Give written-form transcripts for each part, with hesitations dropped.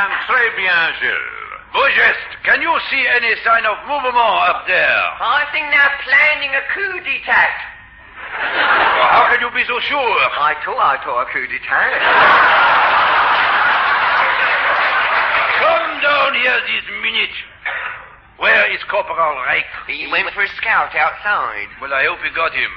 bien, très bien, Gilles. Beaugest, can you see any sign of movement up there? I think they're planning a coup d'etat. Well, how can you be so sure? I thought a coup d'etat. Come down here this minute. Where is Corporal Reich? He went for a scout outside. Well, I hope he got him.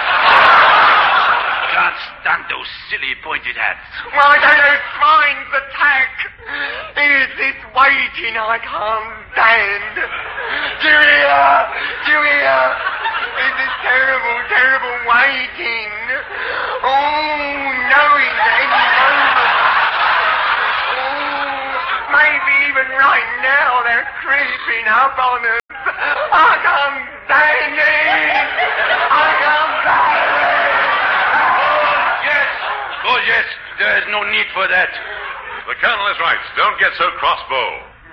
Can't stand those silly pointed hats. Why don't those swines attack? Is this waiting I can't stand? Do you hear? Is this terrible, terrible waiting? Oh, knowing that any moment. Oh, maybe even right now they're creeping up on us. I can't stand it. I can't stand it. Oh, yes, there is no need for that. The Colonel is right. Don't get so crossbow.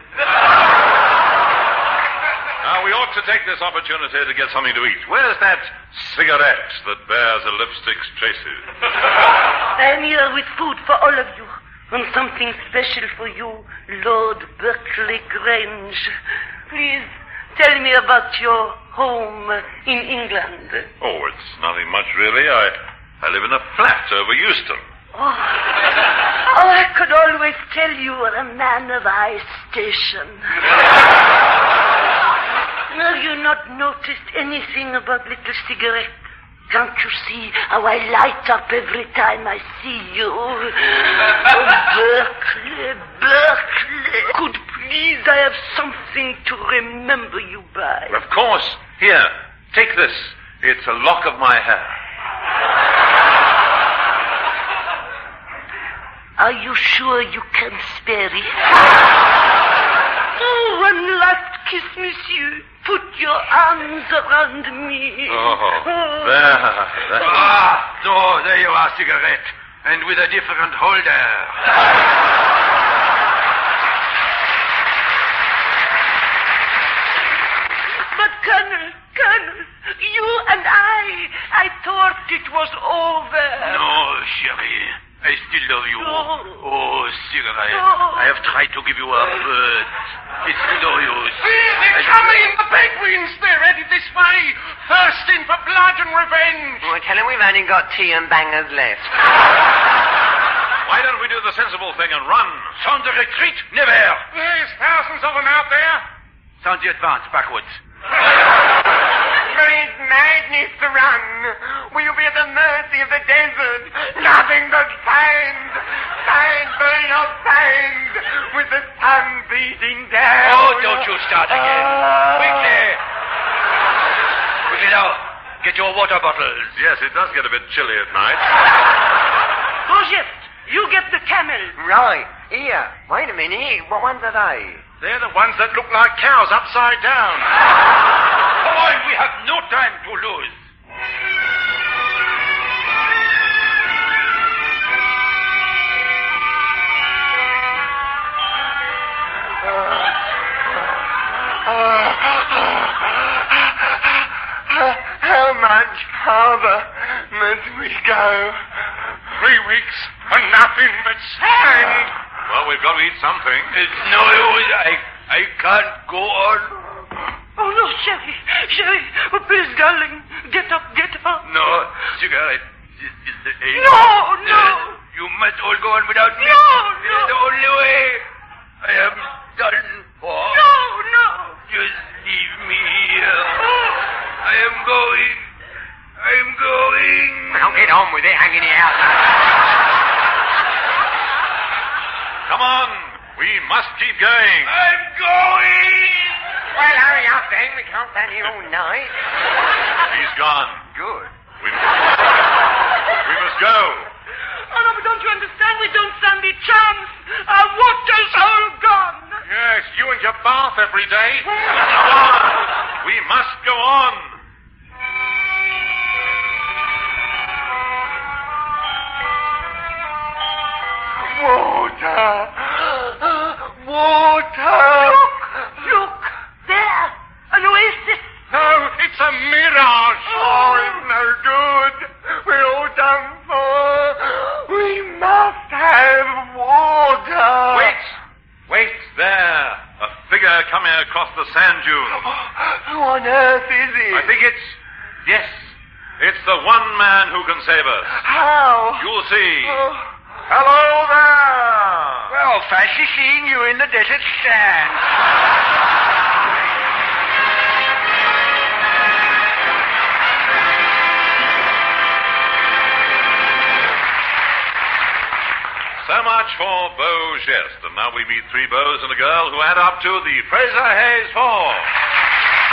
Now, we ought to take this opportunity to get something to eat. Where's that cigarette that bears a lipstick's traces? I'm here with food for all of you. And something special for you, Lord Berkeley Grange. Please, tell me about your home in England. Oh, it's nothing much, really. I live in a flat over Euston. Oh, I could always tell you were a man of high station. Have you not noticed anything about little cigarette? Can't you see how I light up every time I see you? Oh, Berkeley. Could please I have something to remember you by? Of course. Here, take this. It's a lock of my hair. Are you sure you can spare it? Oh, one last kiss, monsieur. Put your arms around me. Oh, there. No, there you are, cigarette. And with a different holder. But, Colonel, you and I thought it was over. No, chérie. I still love you. No. Oh, cigarette. No. I have tried to give you a bird. It's no use. They're coming! The penguins! They're headed this way! Thirsting for blood and revenge! Well, tell him we've only got tea and bangers left. Why don't we do the sensible thing and run? Sound the retreat? Never. There's thousands of them out there. Sound the advance backwards. But it's madness to run. We'll be at the mercy of the desert. Nothing but sand. Sand, burning up sand. With the sun beating down. Oh, don't you start again. Quickly. Quickly now. Get your water bottles. Yes, it does get a bit chilly at night. Beaugest, you get the camel. Right. Here. Wait a minute. What ones are they? They're the ones that look like cows upside down. Come on, we have no time to lose. How much farther must we go? 3 weeks and nothing but sand. Well, we've got to eat something. It's no use. I can't go on. Oh, no, Sherry. Oh, please, darling. Get up. No, cigarette. This is the end. No. You must all go on without me. No. It's the only way. I am done for. No. Just leave me here. I am going. Well, get on with it, hanging it out. Come on. We must keep going. I'm going. Well, hurry up then. We can't stand here all night. He's gone. Good. We must go. Oh, no, but don't you understand? We don't stand a chance. Our water's all gone. Yes, you and your bath every day. Come on. We must go on. Water. Look. There. An oasis. No, it's a mirage. Oh, it's no good. We're all done for. We must have water. Wait. figure coming across the sand dunes. Who on earth is it? I think it's... Yes. It's the one man who can save us. How? You'll see. Oh. Hello there! Well, fancy seeing you in the desert sand. So much for Beau Geste. And now we meet three beaux and a girl who add up to the Fraser Hayes Four.